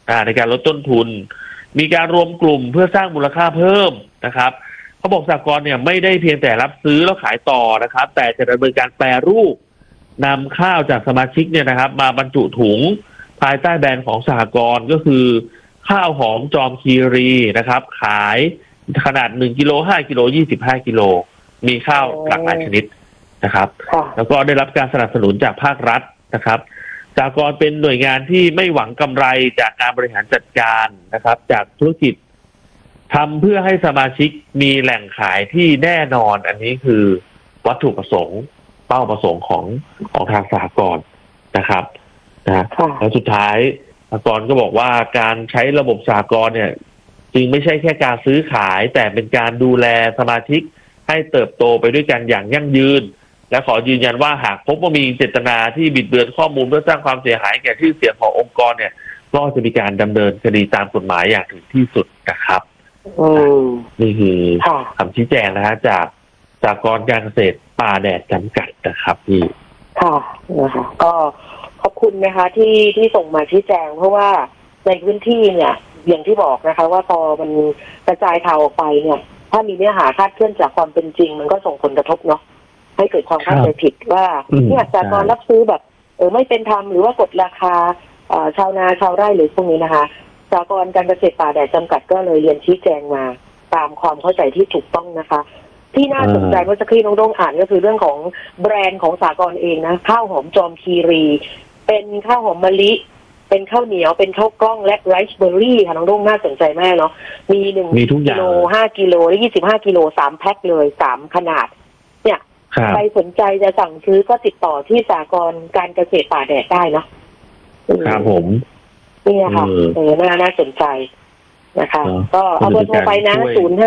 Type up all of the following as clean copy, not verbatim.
ในการลดต้นทุนมีการรวมกลุ่มเพื่อสร้างมูลค่าเพิ่มนะครับเขาบอกสหกรณ์เนี่ยไม่ได้เพียงแต่รับซื้อแล้วขายต่อนะครับแต่จะดำเนินการแปรรูปนำข้าวจากสมาชิกเนี่ยนะครับมาบรรจุถุงภายใต้แบรนด์ของสหกรณ์ก็คือข้าวหอมจอมคีรีนะครับขายขนาด1กิโล5กิโล25กิโลมีข้าวหลากหลายชนิดนะครับแล้วก็ได้รับการสนับสนุนจากภาครัฐนะครับสหกรณ์เป็นหน่วยงานที่ไม่หวังกำไรจากการบริหารจัดการนะครับจากธุรกิจทำเพื่อให้สมาชิกมีแหล่งขายที่แน่นอนอันนี้คือวัตถุประสงค์เป้าประสงค์ของทางสหกรณ์นะครับแล้วสุดท้ายสหกรณ์ก็บอกว่าการใช้ระบบสหกรณ์เนี่ยจึงไม่ใช่แค่การซื้อขายแต่เป็นการดูแลสมาชิกให้เติบโตไปด้วยกันอย่างยั่งยืนและขอยืนยันว่าหากพบว่ามีเจตนาที่บิดเบือนข้อมูลเพื่อสร้างความเสียหายแก่ชื่อเสียงขององค์กรเนี่ยก็จะมีการดำเนินคดีตามกฎหมายอย่างถึงที่สุดนะครับนี่คือคำชี้แจงนะฮะจากสหกรณ์การเกษตรป่าแดดจำกัดนะครับพี่ค่ะนะคะก็ขอบคุณนะคะที่ส่งมาชี้แจงเพราะว่าในพื้นที่เนี่ยอย่างที่บอกนะคะว่าพอมันกระจายข่าวออกไปเนี่ยถ้ามีเนื้อหาคลาดเคลื่อนจากความเป็นจริงมันก็ส่งผลกระทบเนาะให้เกิดความเข้าใจผิดว่าเนี่ยสหกรณ์รับซื้อแบบไม่เป็นธรรมหรือว่ากดราคาชาวนาชาวไร่หรือพวกนี้นะคะสหกรณ์การเกษตรป่าแดดจำกัดก็เลยเรียนชี้แจงมาตามความเข้าใจที่ถูกต้องนะคะที่น่าสนใจเมื่อสักครู่น้องโด่งอ่านก็คือเรื่องของแบรนด์ของสหกรณ์เองนะข้าวหอมจอมคีรีเป็นข้าวหอมมะลิเป็นข้าวเหนียวเป็นข้าวกล้องและไรซ์เบอร์รี่ค่ะน้องโด่งน่าสนใจมากเนาะมี1กิโล5กิโลและ25กิโล3แพ็คเลย3ขนาดเนี่ยใครสนใจจะสั่งซื้อก็ติดต่อที่สหกรณ์การเกษตรป่าแดดได้เนาะครับผมนี่ค่ะน่าสนใจนะคะก็เอาเบอร์โทรไปนะ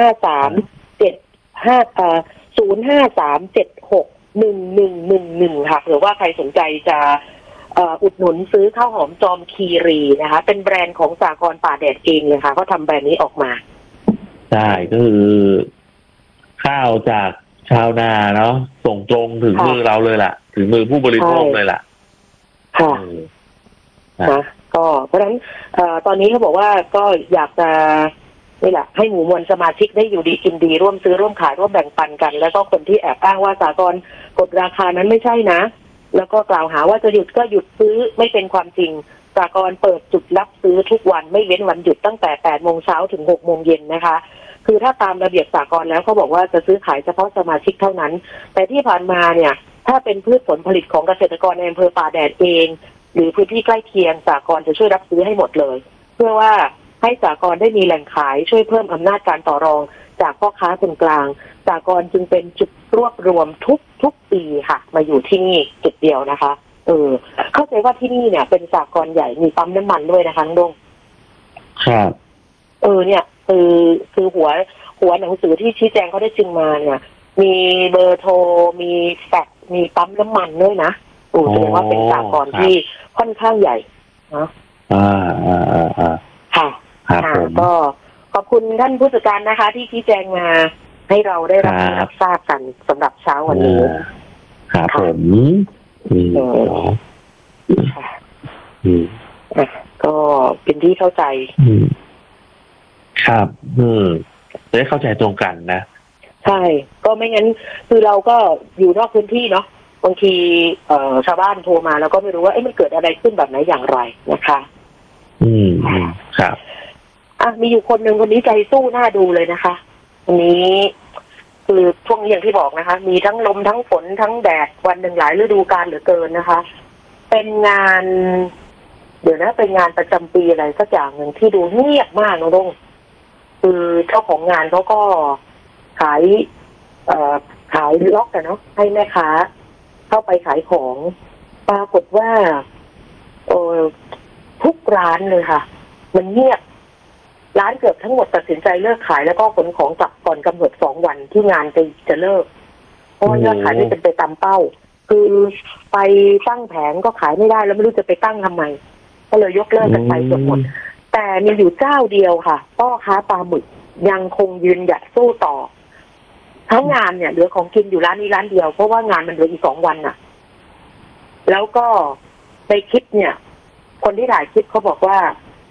053761111ค่ะหรือว่าใครสนใจจะอุดหนุนซื้อข้าวหอมจอมคีรีนะคะเป็นแบรนด์ของสหกรณ์ป่าแดดเองเลยค่ะเขาทำแบรนด์นี้ออกมาใช่ก็คือข้าวจากชาวนาเนาะส่งตรงถึงมือเราเลยล่ะถึงมือผู้บริโภคเลยล่ะค่ะนะก็เพราะฉะนั้นตอนนี้เขาบอกว่าก็อยากจะนี่แหละให้หมู่มวลสมาชิกได้อยู่ดีกินดีร่วมซื้อร่วมขายร่วมแบ่งปันกันแล้วก็คนที่แอบอ้างว่าสหกรณ์กดราคานั้นไม่ใช่นะแล้วก็กล่าวหาว่าจะหยุดก็หยุดซื้อไม่เป็นความจริงสหกรณ์เปิดจุดรับซื้อทุกวันไม่เว้นวันหยุดตั้งแต่ 8 โมงเช้าถึง 6 โมงเย็นนะคะคือถ้าตามระเบียบสหกรณ์แล้วเขาบอกว่าจะซื้อขายเฉพาะสมาชิกเท่านั้นแต่ที่ผ่านมาเนี่ยถ้าเป็นพืชผลผลิตของเกษตรกรในอำเภอป่าแดดเองหรือพื้นที่ใกล้เคียงสหกรณ์จะช่วยรับซื้อให้หมดเลยเพื่อว่าให้สหกรณ์ได้มีแหล่งขายช่วยเพิ่มอำนาจการต่อรองจากพ่อค้าคนกลางสหกรณ์จึงเป็นจุดรวบรวมทุกปีค่ะมาอยู่ที่นี่จุดเดียวนะคะเข้าใจว่าที่นี่เนี่ยเป็นสหกรณ์ใหญ่มีปั๊มน้ำมันด้วยนะคะน้องดงครับเนี่ยคือหัวหนังสือที่ชี้แจงเขาได้จริงมาเนี่ยมีเบอร์โทรมีแฟกซ์มีปั๊มน้ำมันด้วยนะแสดงว่าเป็นสหกรณ์ที่ค่อนข้างใหญ่นะค่ะก็ขอบคุณท่านผู้จัดการนะคะที่ชี้แจงมาให้เราได้รับทราบกันสำหรับเช้าวันนี้ครับผมก็เป็นที่เข้าใจครับจะได้เข้าใจตรงกันนะใช่ก็ไม่งั้นคือเราก็อยู่นอกพื้นที่เนาะบางทีชาวบ้านโทรมาแล้วก็ไม่รู้ว่ามันเกิดอะไรขึ้นแบบไหนอย่างไรนะคะครับมีอยู่คนหนึ่งคนนี้ใจสู้น่าดูเลยนะคะวันนี้คือช่วงนี้อย่างที่บอกนะคะมีทั้งลมทั้งฝนทั้งแดดวันหนึ่งหลายฤดูกาลเหลือเกินนะคะเป็นงานเป็นงานประจำปีอะไรสักอย่างหนึ่งที่ดูเงียบมากน้องดงคือเจ้าของงานเขาก็ขายล็อกกันเนาะให้แม่ค้าเข้าไปขายของปรากฏว่าทุกร้านเลยค่ะมันเงียบร้านเกือบทั้งหมดตัดสินใจเลิกขายแล้วก็ขนของกลับก่อนกำหนด2 วันที่งานจะเลิกเพราะยอดขายไม่เป็นไปตามเป้าคือไปตั้งแผงก็ขายไม่ได้แล้วไม่รู้จะไปตั้งทำไมก็เลยยกเลิกกันไปเกือบหมดแต่มีอยู่เจ้าเดียวค่ะพ่อค้าปลาหมึกยังคงยืนหยัดสู้ต่อทั้งงานเนี่ยเหลือของกินอยู่ร้านนี้ร้านเดียวเพราะว่างานมันเหลืออีก2 วันน่ะแล้วก็ในคลิปเนี่ยคนที่ถ่ายคลิปเขาบอกว่า